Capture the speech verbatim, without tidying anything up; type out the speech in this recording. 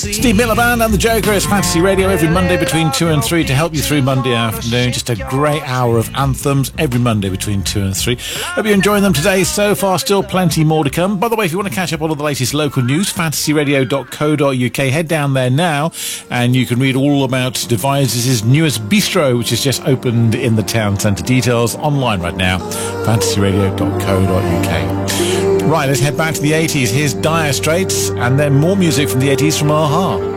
Steve Miller Band and the Joker is Fantasy Radio every Monday between two and three to help you through Monday afternoon. Just a great hour of anthems every Monday between two and three. Hope you're enjoying them today. So far, still plenty more to come. By the way, if you want to catch up on all the latest local news, fantasy radio dot co dot uk, head down there now and you can read all about Devizes' newest bistro, which has just opened in the town centre. Details online right now, fantasy radio dot co dot uk. Right, let's head back to the eighties. Here's Dire Straits, and then more music from the eighties from a-ha.